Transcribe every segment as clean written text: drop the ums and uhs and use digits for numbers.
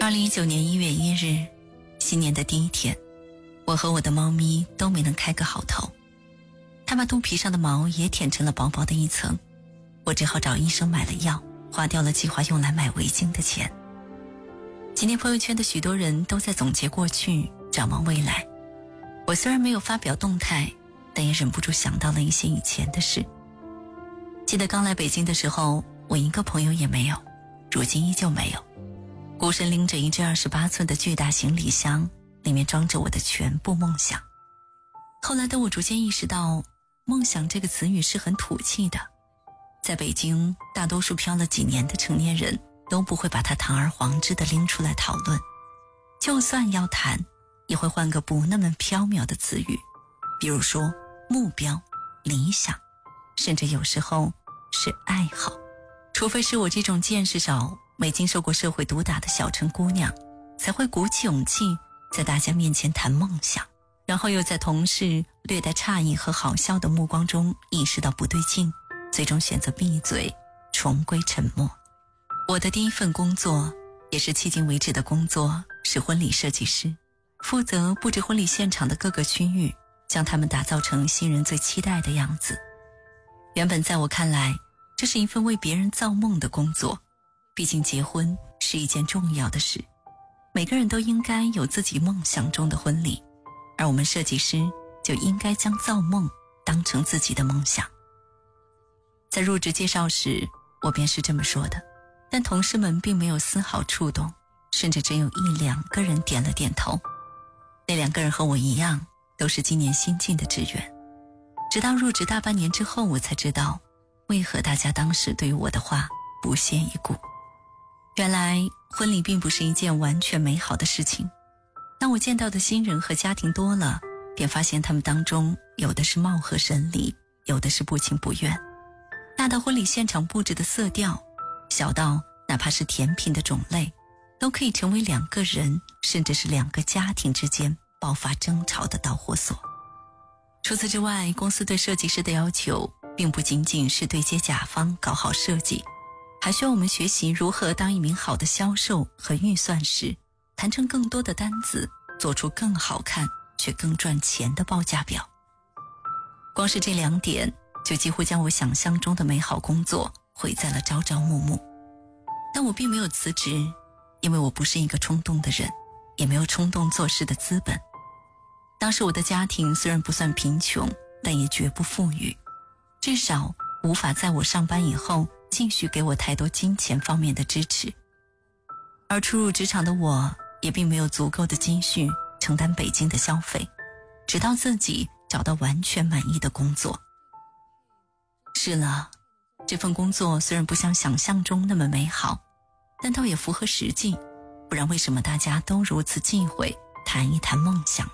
2019年1月1日，新年的第一天，我和我的猫咪都没能开个好头，它把肚皮上的毛也舔成了薄薄的一层，我只好找医生买了药，花掉了计划用来买围巾的钱。今天朋友圈的许多人都在总结过去，展望未来。我虽然没有发表动态，但也忍不住想到了一些以前的事。记得刚来北京的时候，我一个朋友也没有，如今依旧没有。孤身拎着一只28寸的巨大行李箱，里面装着我的全部梦想。后来的我逐渐意识到，梦想这个词语是很土气的，在北京大多数漂了几年的成年人都不会把它堂而皇之地拎出来讨论，就算要谈，也会换个不那么飘渺的词语，比如说目标、理想，甚至有时候是爱好。除非是我这种见识少、没经受过社会毒打的小城姑娘，才会鼓起勇气在大家面前谈梦想，然后又在同事略带诧异和好笑的目光中意识到不对劲，最终选择闭嘴，重归沉默。我的第一份工作，也是迄今为止的工作，是婚礼设计师，负责布置婚礼现场的各个区域，将它们打造成新人最期待的样子。原本在我看来，这是一份为别人造梦的工作，毕竟结婚是一件重要的事，每个人都应该有自己梦想中的婚礼，而我们设计师就应该将造梦当成自己的梦想。在入职介绍时，我便是这么说的，但同事们并没有丝毫触动，甚至只有1-2个人点了点头。那2个人和我一样，都是今年新进的职员。直到入职大半年之后，我才知道为何大家当时对于我的话不屑一顾。原来婚礼并不是一件完全美好的事情，当我见到的新人和家庭多了，便发现他们当中有的是貌合神离，有的是不情不愿。大到婚礼现场布置的色调，小到哪怕是甜品的种类，都可以成为2个人甚至是2个家庭之间爆发争吵的导火索。除此之外，公司对设计师的要求并不仅仅是对接甲方搞好设计，还需要我们学习如何当一名好的销售和预算师，谈成更多的单子，做出更好看却更赚钱的报价表。光是这2点就几乎将我想象中的美好工作毁在了朝朝暮暮。但我并没有辞职，因为我不是一个冲动的人，也没有冲动做事的资本。当时我的家庭虽然不算贫穷，但也绝不富裕，至少无法在我上班以后继续给我太多金钱方面的支持。而初入职场的我也并没有足够的积蓄承担北京的消费，直到自己找到完全满意的工作。是了，这份工作虽然不像想象中那么美好，但倒也符合实际，不然为什么大家都如此忌讳谈一谈梦想呢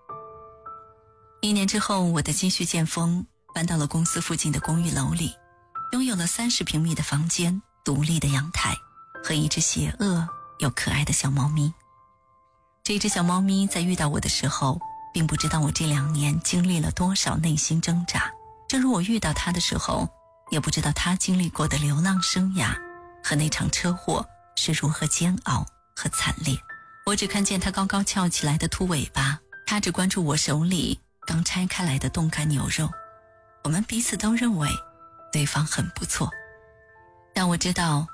？1年之后，我的积蓄见丰，搬到了公司附近的公寓楼里，拥有了30平米的房间、独立的阳台和一只邪恶又可爱的小猫咪。这只小猫咪在遇到我的时候，并不知道我这2年经历了多少内心挣扎，正如我遇到它的时候，也不知道它经历过的流浪生涯和那场车祸是如何煎熬和惨烈。我只看见它高高翘起来的秃尾巴，它只关注我手里刚拆开来的冻干牛肉。我们彼此都认为对方很不错，但我知道